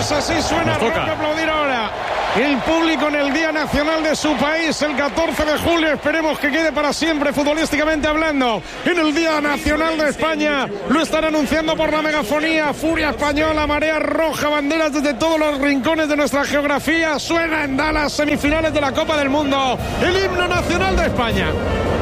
Pues así suena, habrá que aplaudir ahora el público en el Día Nacional de su país, el 14 de julio. Esperemos que quede para siempre, futbolísticamente hablando, en el Día Nacional de España. Lo están anunciando por la megafonía. Furia española, marea roja, banderas desde todos los rincones de nuestra geografía. Suena en Dallas, semifinales de la Copa del Mundo, el himno nacional de España.